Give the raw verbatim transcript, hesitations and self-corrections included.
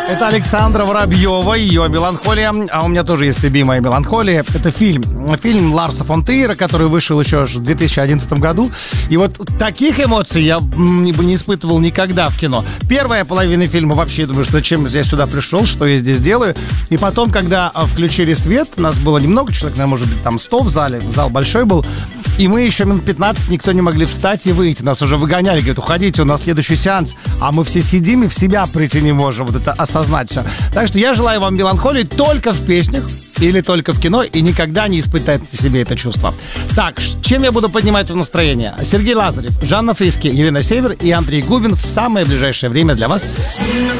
Это Александра Воробьева, ее «Меланхолия». А у меня тоже есть любимая «Меланхолия». Это фильм. Фильм Ларса фон Триера, который вышел еще в две тысячи одиннадцатом году. И вот таких эмоций я не испытывал никогда в кино. Первая половина фильма вообще, думаю, что зачем я сюда пришел, что я здесь делаю. И потом, когда включили свет, нас было немного человек, наверное, может быть, там сто в зале. Зал большой был. И мы еще минут пятнадцать никто не могли встать и выйти. Нас уже выгоняли. Говорят, уходите, у нас следующий сеанс. А мы все сидим и в себя прийти не можем. Вот это осознать все. Так что я желаю вам меланхолии только в песнях или только в кино, и никогда не испытать на себе это чувство. Так, чем я буду поднимать это настроение? Сергей Лазарев, Жанна Фриске, Елена Север и Андрей Губин в самое ближайшее время для вас.